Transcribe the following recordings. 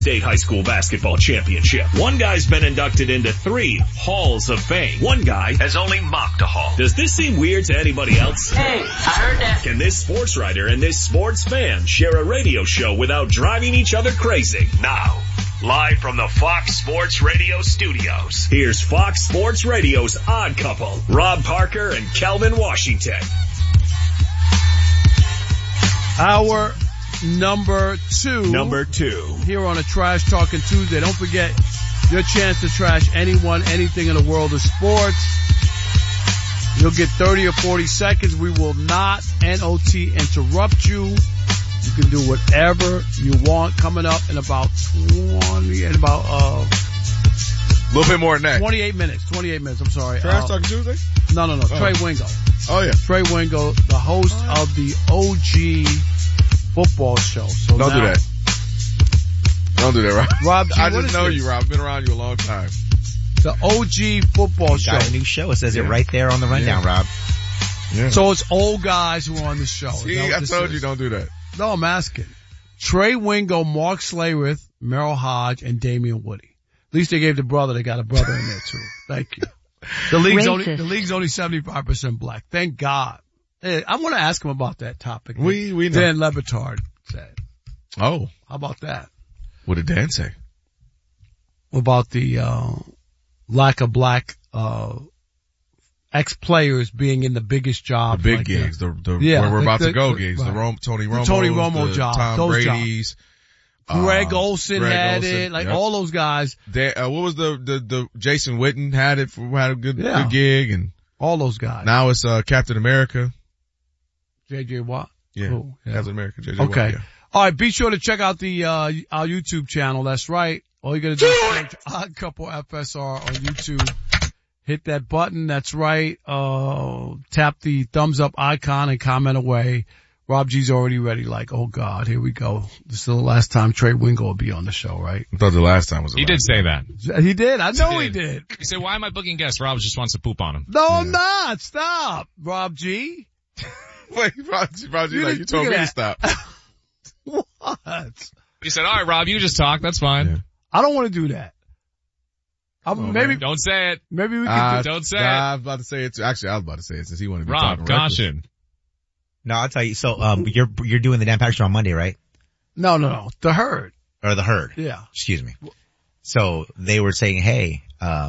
State High School Basketball Championship. One guy's been inducted into 3 Halls of Fame. One guy has only mocked a hall. Does this seem weird to anybody else? Hey, I heard that. Can this sports writer and this sports fan share a radio show without driving each other crazy? Now, live from the Fox Sports Radio studios, here's Fox Sports Radio's Odd Couple, Rob Parker and Kelvin Washington. Our Number two here on a Trash Talking Tuesday. Don't forget your chance to trash anyone, anything in the world of sports. You'll get 30 or 40 seconds. We will not interrupt you. You can do whatever you want. Coming up in about a little bit more than that. 28 minutes. I'm sorry. Trash Talking Tuesday? No. Trey Wingo. Oh yeah. Trey Wingo, the host of the OG football show. So Don't do that. Don't do that, Rob. Rob G, I just know you, Rob. I've been around you a long time. The OG football show. Got a new show. It says it right there on the rundown, Rob. Yeah. So it's old guys who are on the show. See, I told you don't do that. No, I'm asking. Trey Wingo, Mark Slayworth, Merrill Hodge, and Damian Woody. At least they gave the brother. They got a brother in there too. Thank you. The league's only 75% black. Thank God. Hey, I want to ask him about that topic. We know. Dan Le Batard said. Oh. How about that? What did Dan say? About the, lack of black, ex-players being in the biggest jobs. The big gigs. Where we're about to go gigs. Right. The Tony Romo job. Tom those Brady's. Jobs. Greg Olson had it. Like all those guys. What was the Jason Witten had a good gig, and all those guys. Now it's, Captain America. J.J. Watt? Yeah. Cool. Captain America, J.J. Okay. Watt. Yeah. All right. Be sure to check out the, our YouTube channel. That's right. All you gotta do is search Odd Couple FSR on YouTube. Hit that button. That's right. Tap the thumbs up icon and comment away. Rob G's already ready. Like, oh God, here we go. This is the last time Trey Wingo will be on the show, right? I thought the last time was the He last did say that. He did. I know he did. He said, why am I booking guests? Rob just wants to poop on him. No, I'm not. Stop, Rob G. Wait, Rob G, like you told me to stop. What? He said, all right, Rob, you just talk. That's fine. Yeah. I don't want to do that. Maybe don't say it. Maybe we can don't say it. it. I was about to say it too. Actually, I was about to say it since he wanted to be Rob, talking caution. No, I'll tell you. So, you're doing the Dan Patrick Show on Monday, right? No. The Herd. Or the Herd. Yeah. Excuse me. So they were saying, hey,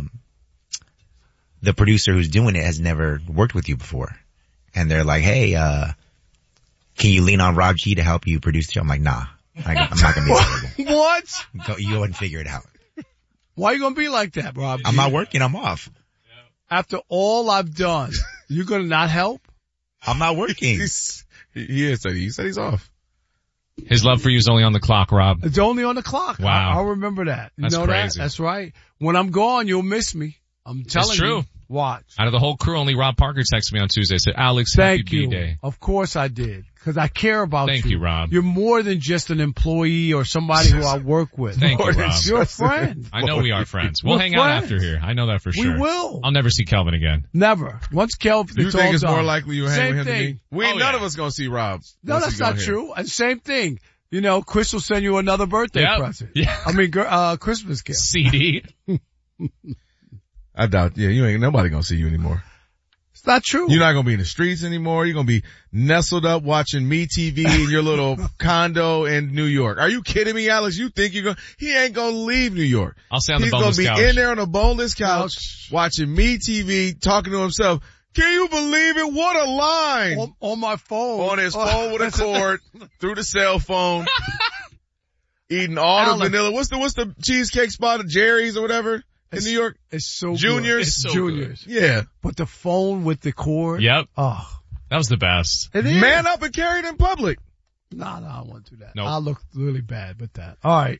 the producer who's doing it has never worked with you before. And they're like, hey, can you lean on Rob G to help you produce the show? I'm like, nah. I'm not gonna be available. What? You go ahead and figure it out. Why are you gonna be like that, Rob G? I'm not working. I'm off. After all I've done, you're gonna not help? I'm not working. He said he's off. His love for you is only on the clock, Rob. It's only on the clock. Wow. I'll remember that. You That's know crazy. that? That's right. When I'm gone, you'll miss me. I'm telling you. It's true. Watch. Out of the whole crew, only Rob Parker texted me on Tuesday. Said, Alex, Thank happy you. B-Day. Of course I did. Cause I care about you. Thank you, Rob. You're more than just an employee or somebody who I work with. Thank you, Rob. You're a friend. I know we are friends. We'll We're hang out friends. after here. I know that for sure. We will. I'll never see Kelvin again. Never. Once Kelvin, You think it's more likely you hang with him thing. than me? We ain't none of us gonna see Rob. No, that's not true. And same thing. You know, Chris will send you another birthday present. Yeah. I mean, Christmas gift. CD. I doubt. Yeah, you ain't nobody gonna see you anymore. It's not true. You're not gonna be in the streets anymore. You're gonna be nestled up watching MeTV in your little condo in New York. Are you kidding me, Alex? You think he ain't gonna leave New York. I'll stay on the boneless couch. He's gonna be in there on a boneless couch watching MeTV, talking to himself. Can you believe it? What a line! On my phone. On his phone with a cord, through the cell phone. Eating all the vanilla. What's the cheesecake spot at Jerry's or whatever in New York? It's so Juniors. good. It's so Juniors. good. Yeah. But the phone with the cord. Yep. Oh. That was the best. It is. Man up and carry it in public. No, I won't do that. Nope. I'll look really bad with that. All right.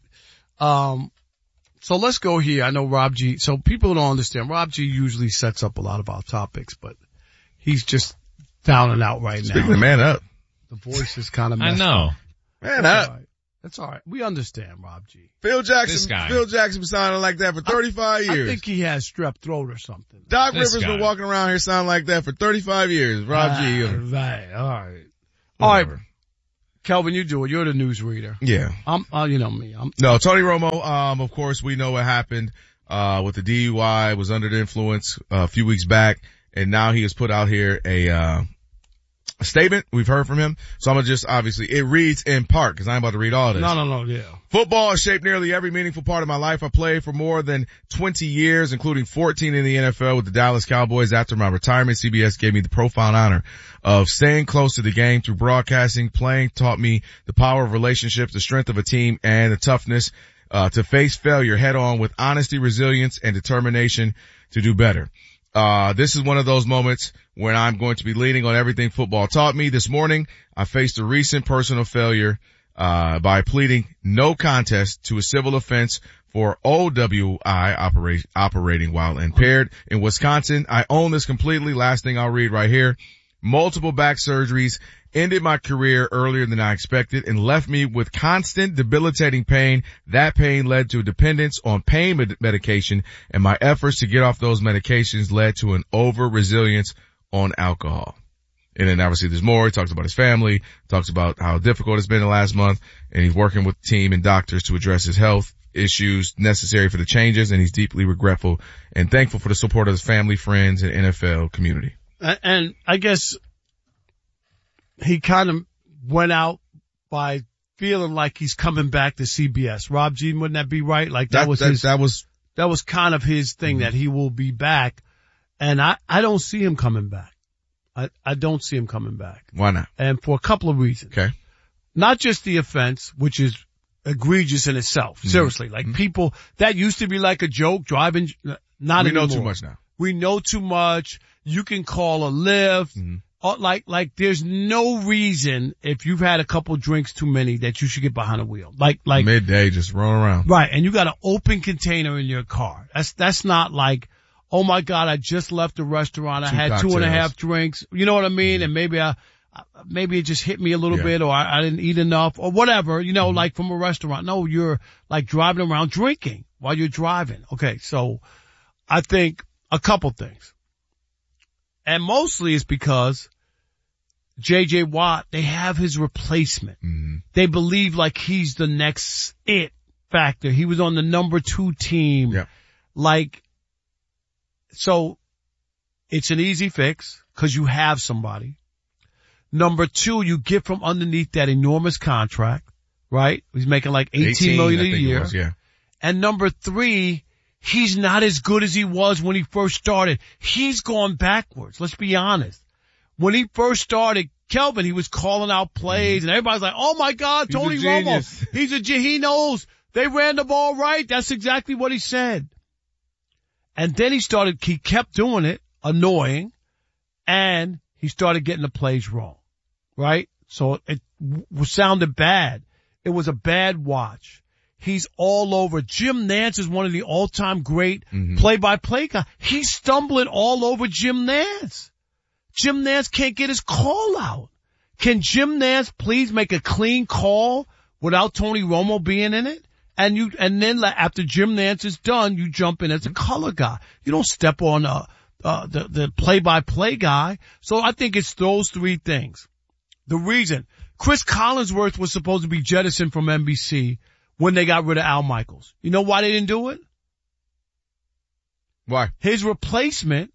So let's go here. I know Rob G. So people don't understand. Rob G usually sets up a lot of our topics, but he's just down and out right now. Speaking of man up. The voice is kind of I know. Man up. All right. That's all right. We understand, Rob G. Phil This guy. Jackson been sounding like that for 35 years. I think he has strep throat or something. Doc This Rivers guy. been walking around here sounding like that for 35 years. Rob G. Right. All right. Whatever. Kelvin, you do it. You're the newsreader. Yeah. You know me. No, Tony Romo, of course, we know what happened, with the DUI, was under the influence a few weeks back, and now he has put out here a statement. We've heard from him. So I'm gonna just, obviously, it reads in part, cause I'm about to read all this. No, yeah. Football has shaped nearly every meaningful part of my life. I played for more than 20 years, including 14 in the NFL with the Dallas Cowboys. After my retirement, CBS gave me the profound honor of staying close to the game through broadcasting. Playing taught me the power of relationships, the strength of a team, and the toughness to face failure head on with honesty, resilience, and determination to do better. This is one of those moments when I'm going to be leaning on everything football taught me. This morning, I faced a recent personal failure by pleading no contest to a civil offense for OWI operating while impaired in Wisconsin. I own this completely. Last thing I'll read right here. Multiple back surgeries ended my career earlier than I expected and left me with constant debilitating pain. That pain led to a dependence on pain medication, and my efforts to get off those medications led to an over-resilience on alcohol. And then obviously there's more. He talks about his family, talks about how difficult it's been the last month, and he's working with the team and doctors to address his health issues necessary for the changes, and he's deeply regretful and thankful for the support of his family, friends, and NFL community. And I guess he kind of went out by feeling like he's coming back to CBS. Rob G, wouldn't that be right? Like that was kind of his thing, that he will be back. And I don't see him coming back. I don't see him coming back. Why not? And for a couple of reasons. Okay. Not just the offense, which is egregious in itself. Seriously. Like people, that used to be like a joke, driving, not anymore. We know too much now. We know too much. You can call a lift. Like there's no reason if you've had a couple drinks too many that you should get behind the wheel. Like midday, just run around. Right. And you got an open container in your car. That's not like, oh my God, I just left the restaurant. I had cocktails. 2.5 drinks. You know what I mean? And maybe it just hit me a little bit, or I didn't eat enough or whatever, like from a restaurant. No, you're like driving around drinking while you're driving. Okay. So I think a couple things. And mostly it's because J.J. Watt, they have his replacement. They believe like he's the next it factor. He was on the number 2 team. Yeah. So it's an easy fix because you have somebody. Number 2, you get from underneath that enormous contract, right? He's making like $18 million a year. Yeah. And number 3, he's not as good as he was when he first started. He's gone backwards. Let's be honest. When he first started, Kelvin, he was calling out plays and everybody's like, oh my God, Tony Romo. He knows. They ran the ball right. That's exactly what he said. And then he kept doing it, annoying, and he started getting the plays wrong, right? So it sounded bad. It was a bad watch. He's all over. Jim Nantz is one of the all-time great play-by-play guys. He's stumbling all over Jim Nantz. Jim Nantz can't get his call out. Can Jim Nantz please make a clean call without Tony Romo being in it? And then after Jim Nantz is done, you jump in as a color guy. You don't step on the play-by-play guy. So I think it's those 3 things. The reason Chris Collinsworth was supposed to be jettisoned from NBC when they got rid of Al Michaels. You know why they didn't do it? Why? His replacement,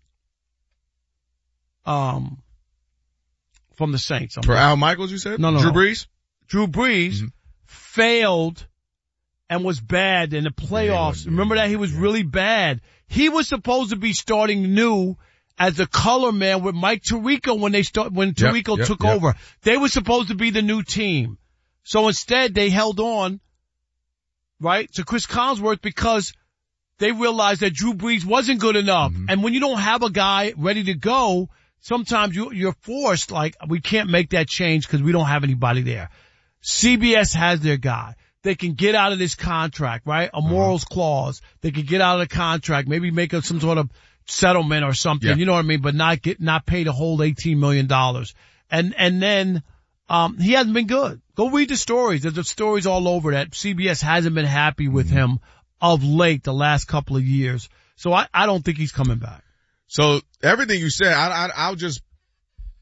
from the Saints. For Al Michaels, you said? No. Drew Brees? Drew Brees failed and was bad in the playoffs. Remember that? He was really bad. He was supposed to be starting new as a color man with Mike Tirico when Tirico took over. They were supposed to be the new team. So instead they held on, right, to Chris Collinsworth because they realized that Drew Brees wasn't good enough. And when you don't have a guy ready to go, sometimes you're forced, like, we can't make that change because we don't have anybody there. CBS has their guy. They can get out of this contract, right? A morals clause. They can get out of the contract, maybe make some sort of settlement or something. Yeah. You know what I mean? But not pay the whole $18 million. And then, he hasn't been good. Go read the stories. There's stories all over that CBS hasn't been happy with him of late the last couple of years. So I don't think he's coming back. So everything you said, I'll just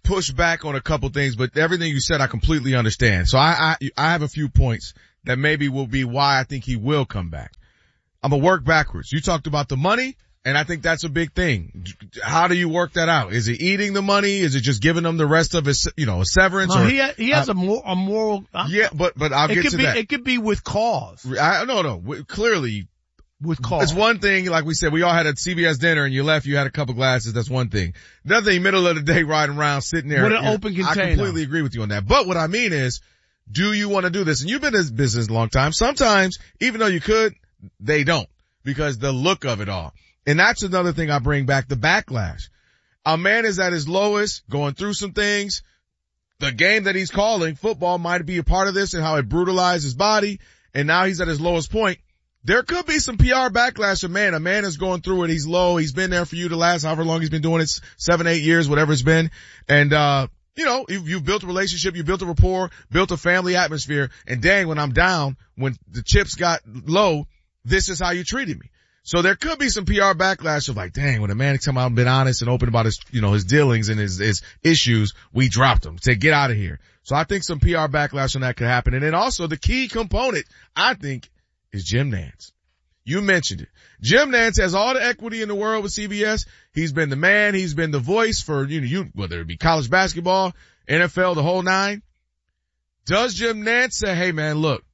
push back on a couple things, but everything you said I completely understand. So I have a few points that maybe will be why I think he will come back. I'm gonna work backwards. You talked about the money, and I think that's a big thing. How do you work that out? Is it eating the money? Is it just giving them the rest of his, a severance? No, or, he has a moral. Yeah, but I'll get to that. It could be with cause. No, clearly. With cause. It's one thing, like we said, we all had a CBS dinner and you left, you had a couple glasses, that's one thing. Another thing, middle of the day riding around, sitting there. With an open container. I completely agree with you on that. But what I mean is, do you want to do this? And you've been in this business a long time. Sometimes, even though you could, they don't. Because the look of it all. And that's another thing I bring back, the backlash. A man is at his lowest, going through some things. The game that he's calling, football, might be a part of this and how it brutalized his body. And now he's at his lowest point. There could be some PR backlash. A man is going through it. He's low. He's been there for you the last however long he's been doing it, 7, 8 years, whatever it's been. And, you've built a relationship, you built a rapport, built a family atmosphere. And dang, when I'm down, when the chips got low, this is how you treated me. So there could be some PR backlash of like, dang, when a man come out and been honest and open about his, his dealings and his issues, we dropped him. Say, get out of here. So I think some PR backlash on that could happen. And then also the key component, I think, is Jim Nantz. You mentioned it. Jim Nantz has all the equity in the world with CBS. He's been the man. He's been the voice for, whether it be college basketball, NFL, the whole nine. Does Jim Nantz say, hey man, look,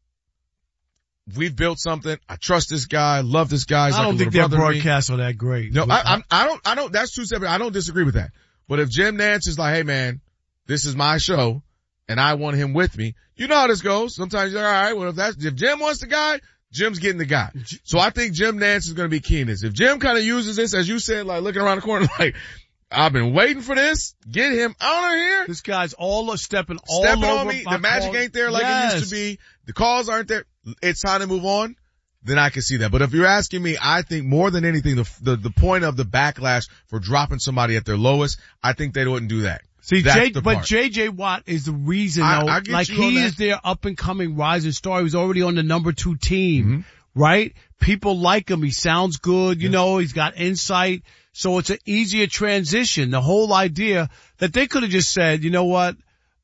we've built something. I trust this guy. Love this guy. He's I don't think their broadcasts are that great. No, I don't, that's too separate. I don't disagree with that. But if Jim Nantz is like, hey man, this is my show and I want him with me, you know how this goes. Sometimes you're all right. Well, if Jim wants the guy, Jim's getting the guy. So I think Jim Nantz is going to be key in this. If Jim kind of uses this, as you said, like looking around the corner, like, I've been waiting for this. Get him out of here. This guy's stepping over on me. The magic ain't there like it used to be. The calls aren't there. It's time to move on. Then I can see that. But if you're asking me, I think more than anything, the point of the backlash for dropping somebody at their lowest, I think they wouldn't do that. See, but J.J. Watt is the reason, though. Like, he is their up-and-coming rising star. He was already on the number 2 team, right? People like him. He sounds good, he's got insight. So it's an easier transition. The whole idea that they could have just said, you know what,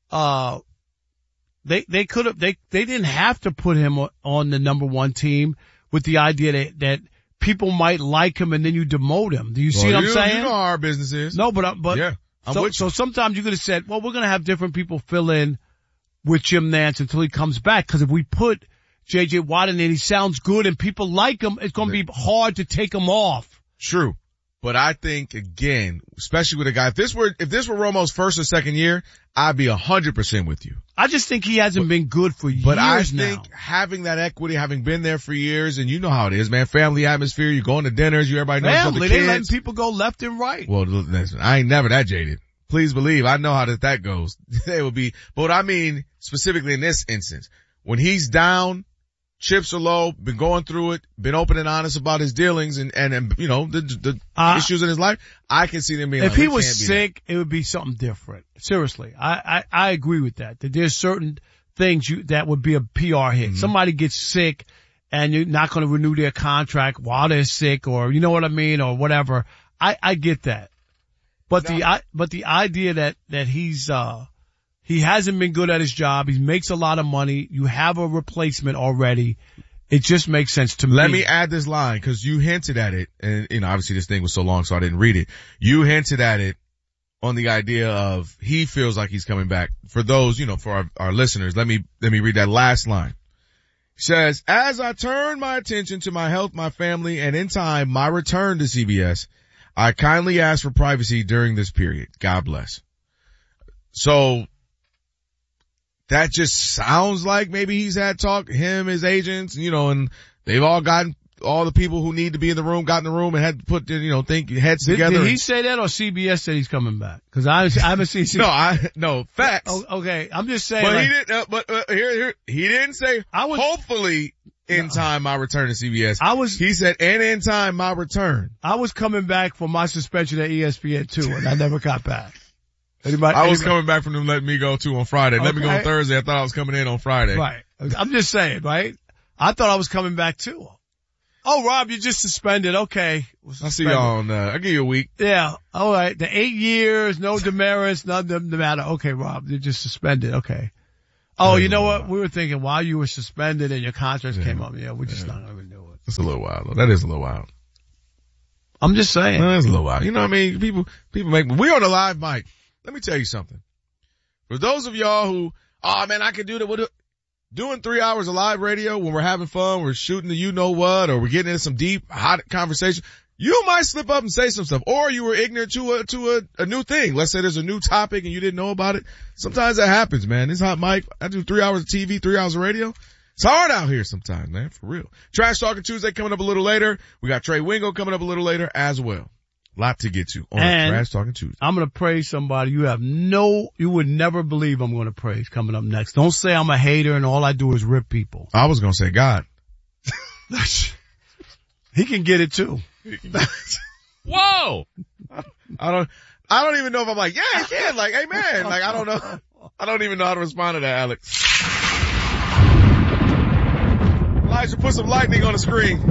they didn't have to put him on the number 1 team with the idea that people might like him and then you demote him. Do you see what I'm saying? You know how our business is. No, but yeah. So sometimes you could have said, well, we're going to have different people fill in with Jim Nantz until he comes back. Cause if we put J.J. Watt in there, he sounds good and people like him, it's going to be hard to take him off. True. But I think again, especially with a guy, if this were Romo's first or second year, I'd be 100% with you. I just think he hasn't been good for years now. But I think having that equity, having been there for years, and you know how it is, man, family atmosphere, you going to dinners, everybody knows about the kids. They letting people go left and right. Well, listen, I ain't never that jaded. Please believe, I know how that goes. They will be, but what I mean specifically in this instance, when he's down, chips are low, been going through it, been open and honest about his dealings and the issues in his life, I can see them being if he was sick, it would be something different. Seriously. I agree with that there's certain things that would be a PR hit. Somebody gets sick and you're not going to renew their contract while they're sick or you know what I mean or whatever. I get that. But the idea that he's, he hasn't been good at his job. He makes a lot of money. You have a replacement already. It just makes sense to me. Let me add this line because you hinted at it and, obviously this thing was so long so I didn't read it. You hinted at it on the idea of he feels like he's coming back. For those, for our listeners, let me read that last line. He says, as I turn my attention to my health, my family, and in time, my return to CBS, I kindly ask for privacy during this period. God bless. So that just sounds like maybe he's had talk, him, his agents, and they've all gotten, all the people who need to be in the room got in the room and had to put, think heads together. Did he say that or CBS said he's coming back? Cause I haven't seen CBS. No, facts. Okay. I'm just saying. But he didn't say, hopefully in time my return to CBS. He said, and in time my return. I was coming back from my suspension at ESPN too and I never got back. I was coming back from them letting me go too on Friday. Okay. Let me go on Thursday. I thought I was coming in on Friday. Right. I'm just saying, right? I thought I was coming back too. Oh, Rob, you're just suspended. Okay. I'll see y'all on, I'll give you a week. Yeah. All right. The 8 years, no demerits, nothing the matter. Okay, Rob, you're just suspended. Okay. Oh, you know what? We were thinking while you were suspended and your contracts came up. Yeah, we're just not going to do it. That's a little wild, though. That is a little wild. I'm just saying. That's a little wild. You know what I mean? People we're on a live mic. Let me tell you something. For those of y'all who, oh man, I can do that. Doing 3 hours of live radio when we're having fun, we're shooting the you know what, or we're getting into some deep, hot conversation, you might slip up and say some stuff, or you were ignorant to a new thing. Let's say there's a new topic and you didn't know about it. Sometimes that happens, man. This hot mic, I do 3 hours of TV, 3 hours of radio. It's hard out here sometimes, man, for real. Trash Talking Tuesday coming up a little later. We got Trey Wingo coming up a little later as well. Lot to get to on Trash Talking Tuesday. I'm going to praise somebody you would never believe I'm going to praise coming up next. Don't say I'm a hater and all I do is rip people. I was going to say God. He can get it too. Whoa! I don't even know if I'm like, yeah, he can. Like, hey man, like I don't know. I don't even know how to respond to that, Alex. Elijah, put some lightning on the screen.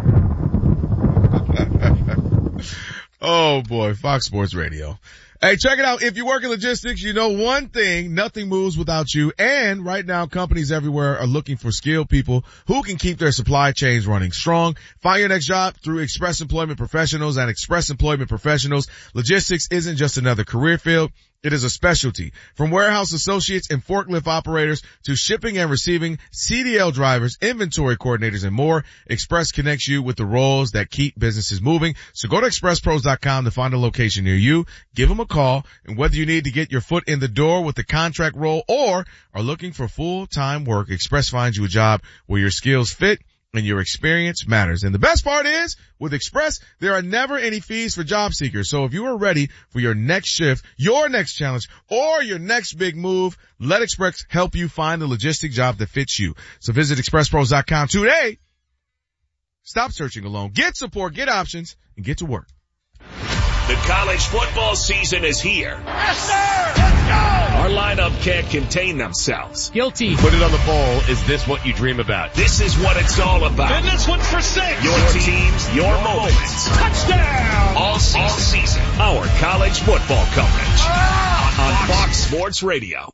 Oh boy, Fox Sports Radio. Hey, check it out. If you work in logistics, you know one thing, nothing moves without you. And right now, companies everywhere are looking for skilled people who can keep their supply chains running strong. Find your next job through Express Employment Professionals and Express Employment Professionals. Logistics isn't just another career field. It is a specialty. From warehouse associates and forklift operators to shipping and receiving, CDL drivers, inventory coordinators, and more, Express connects you with the roles that keep businesses moving. So go to expresspros.com to find a location near you. Give them a call, and whether you need to get your foot in the door with the contract role or are looking for full-time work, Express finds you a job where your skills fit and your experience matters. And the best part is, with Express, there are never any fees for job seekers. So if you are ready for your next shift, your next challenge, or your next big move, let Express help you find the logistic job that fits you. So visit expresspros.com today. Stop searching alone. Get support, get options, and get to work. The college football season is here. Yes, sir! Let's go! Our lineup can't contain themselves. Guilty. Put it on the poll. Is this what you dream about? This is what it's all about. And this one's for 6. Your teams, your moments. Touchdown! All season. Our college football coverage. On Fox Sports Radio.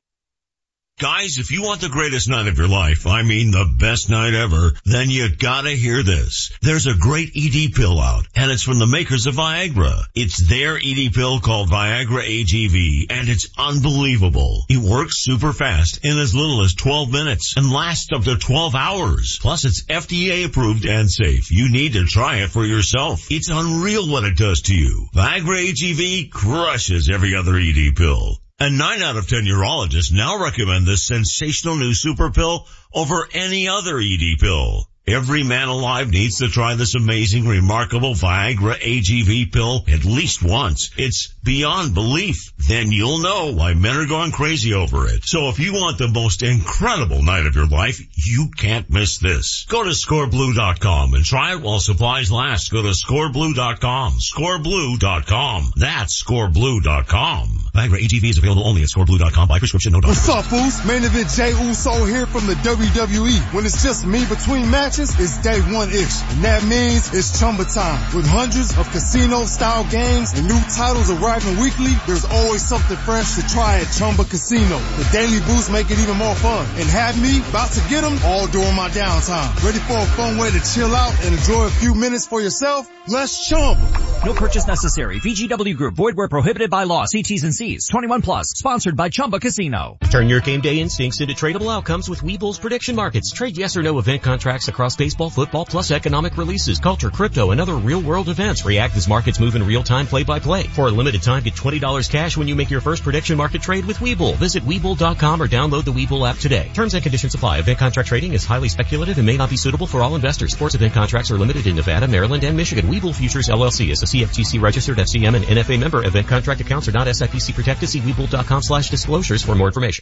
Guys, if you want the greatest night of your life, I mean the best night ever, then you gotta hear this. There's a great ED pill out, and it's from the makers of Viagra. It's their ED pill called Viagra AGV, and it's unbelievable. It works super fast in as little as 12 minutes and lasts up to 12 hours. Plus, it's FDA approved and safe. You need to try it for yourself. It's unreal what it does to you. Viagra AGV crushes every other ED pill. And 9 out of 10 urologists now recommend this sensational new super pill over any other ED pill. Every man alive needs to try this amazing, remarkable Viagra AGV pill at least once. It's beyond belief. Then you'll know why men are going crazy over it. So if you want the most incredible night of your life, you can't miss this. Go to scoreblue.com and try it while supplies last. Go to scoreblue.com. Scoreblue.com. That's scoreblue.com. Viagra AGV is available only at scoreblue.com by prescription, no doctor. What's up, fools? Main event Jey Uso here from the WWE. When it's just me between matches, it's day one-ish. And that means it's Chumba time. With hundreds of casino-style games and new titles arriving weekly, there's always something fresh to try at Chumba Casino. The daily boosts make it even more fun. And have me about to get them all during my downtime. Ready for a fun way to chill out and enjoy a few minutes for yourself? Let's Chumba. No purchase necessary. VGW Group. Void where prohibited by law. See T's and C's. 21 plus. Sponsored by Chumba Casino. Turn your game day instincts into tradable outcomes with Webull's prediction markets. Trade yes or no event contracts across baseball, football, plus economic releases, culture, crypto, and other real-world events. React as markets move in real time, play-by-play. For a limited time, get $20 cash when you make your first prediction market trade with Webull. Visit Webull.com or download the Webull app today. Terms and conditions apply. Event contract trading is highly speculative and may not be suitable for all investors. Sports event contracts are limited in Nevada, Maryland, and Michigan. Webull Futures LLC is a CFTC registered FCM and NFA member. Event contract accounts are not SIPC protected. See Webull.com/disclosures for more information.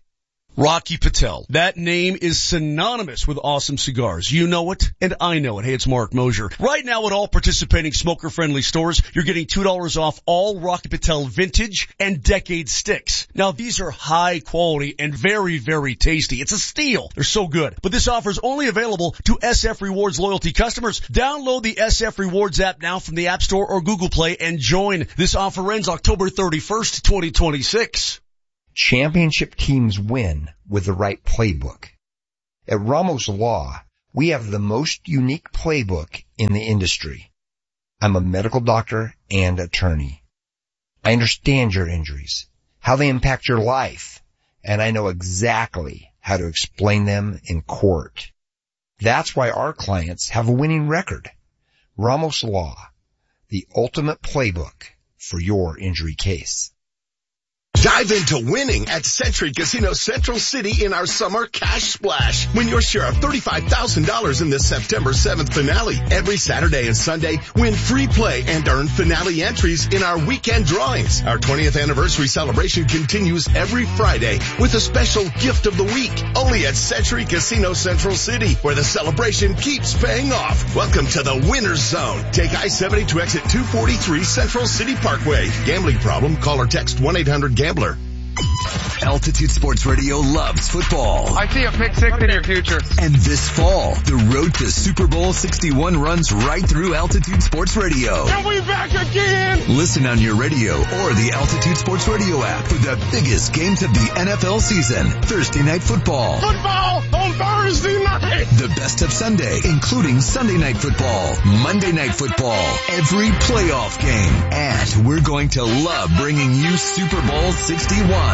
Rocky Patel. That name is synonymous with awesome cigars. You know it, and I know it. Hey, it's Mark Mosier. Right now at all participating smoker-friendly stores, you're getting $2 off all Rocky Patel vintage and decade sticks. Now, these are high quality and very, very tasty. It's a steal. They're so good. But this offer is only available to SF Rewards loyalty customers. Download the SF Rewards app now from the App Store or Google Play and join. This offer ends October 31st, 2026. Championship teams win with the right playbook. At Ramos Law, we have the most unique playbook in the industry. I'm a medical doctor and attorney. I understand your injuries, how they impact your life, and I know exactly how to explain them in court. That's why our clients have a winning record. Ramos Law, the ultimate playbook for your injury case. Dive into winning at Century Casino Central City in our summer cash splash. Win your share of $35,000 in the September 7th finale. Every Saturday and Sunday, win free play and earn finale entries in our weekend drawings. Our 20th anniversary celebration continues every Friday with a special gift of the week. Only at Century Casino Central City, where the celebration keeps paying off. Welcome to the Winner's Zone. Take I-70 to exit 243 Central City Parkway. Gambling problem? Call or text 1-800-GAMBLER. Altitude Sports Radio loves football. I see a pick six in your future. And this fall, the road to Super Bowl 61 runs right through Altitude Sports Radio. And we back again! Listen on your radio or the Altitude Sports Radio app for the biggest games of the NFL season. Thursday Night Football. Football on Thursday night! The best of Sunday, including Sunday Night Football, Monday Night Football, every playoff game. And we're going to love bringing you Super Bowl 61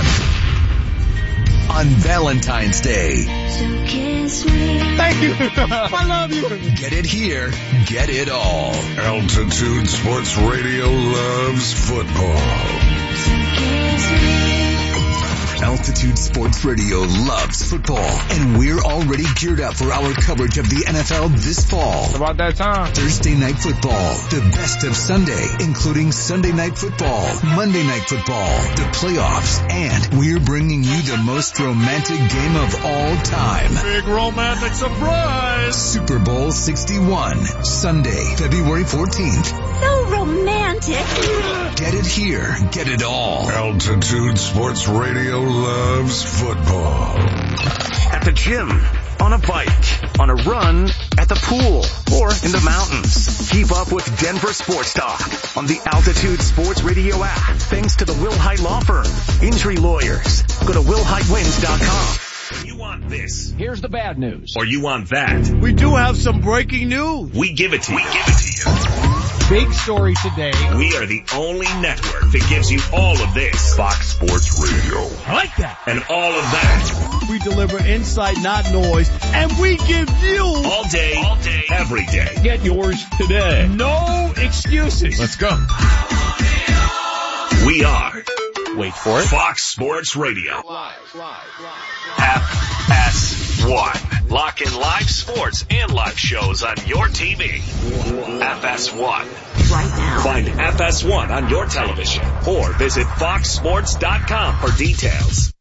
on Valentine's Day. So kiss me. Thank you. I love you. Get it here. Get it all. Altitude Sports Radio loves football. So kiss me. Altitude Sports Radio loves football, and we're already geared up for our coverage of the NFL this fall. It's about that time. Thursday Night Football, the best of Sunday, including Sunday Night Football, Monday Night Football, the playoffs, and we're bringing you the most romantic game of all time. Big romantic surprise. Super Bowl 61, Sunday, February 14th. So romantic. Get it here. Get it all. Altitude Sports Radio loves football. At the gym, on a bike, on a run, at the pool, or in the mountains. Keep up with Denver Sports Talk on the Altitude Sports Radio app. Thanks to the Will Hite Law Firm. Injury lawyers. Go to willhitewins.com. You want this. Here's the bad news. Or you want that. We do have some breaking news. We give it to you. Big story today. We are the only network that gives you all of this. Fox Sports Radio. I like that. And all of that. We deliver insight, not noise, and we give you all day, every day. Get yours today. No excuses. Let's go. We are. Wait for it. Fox Sports Radio. FS1. Lock in live sports and live shows on your TV. FS1. Right now. Find FS1 on your television or visit foxsports.com for details.